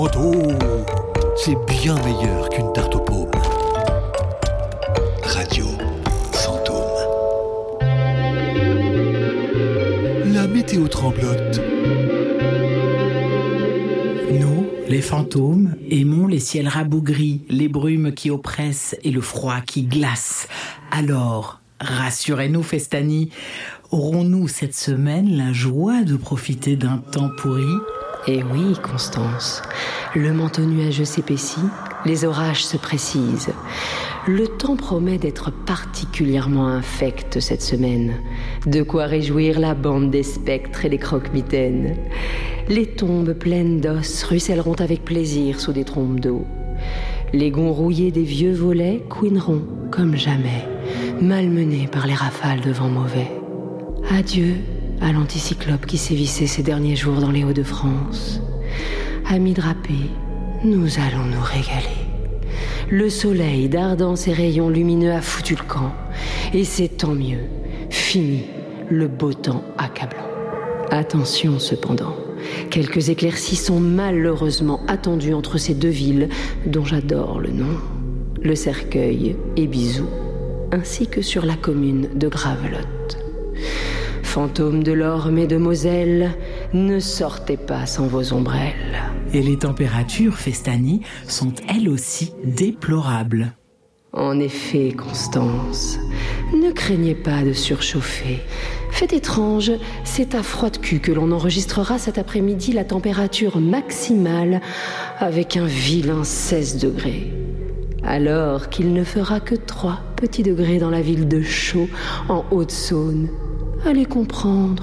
fantômes. C'est bien meilleur qu'une tarte aux pommes. Radio Fantôme. La météo tremblote. Nous, les fantômes, aimons les ciels rabougris, les brumes qui oppressent et le froid qui glace. Alors, rassurez-nous, Festani, aurons-nous cette semaine la joie de profiter d'un temps pourri ? Eh oui, Constance. Le manteau nuageux s'épaissit, les orages se précisent. Le temps promet d'être particulièrement infect cette semaine. De quoi réjouir la bande des spectres et des croque-mitaines. Les tombes pleines d'os ruisselleront avec plaisir sous des trompes d'eau. Les gonds rouillés des vieux volets couineront comme jamais, malmenés par les rafales de vent mauvais. Adieu à l'anticyclope qui sévissait ces derniers jours dans les Hauts-de-France. Amis drapés, nous allons nous régaler. Le soleil, dardant ses rayons lumineux, a foutu le camp. Et c'est tant mieux. Fini le beau temps accablant. Attention cependant, quelques éclaircies sont malheureusement attendues entre ces deux villes dont j'adore le nom, le Cercueil et Bizou, ainsi que sur la commune de Gravelotte. Fantômes de l'Orme et de Moselle, ne sortez pas sans vos ombrelles. Et les températures, Festani, sont elles aussi déplorables. En effet, Constance, ne craignez pas de surchauffer. Fait étrange, c'est à Froide-Cul que l'on enregistrera cet après-midi la température maximale avec un vilain 16 degrés. Alors qu'il ne fera que 3 petits degrés dans la ville de Chaux, en Haute-Saône. Allez comprendre.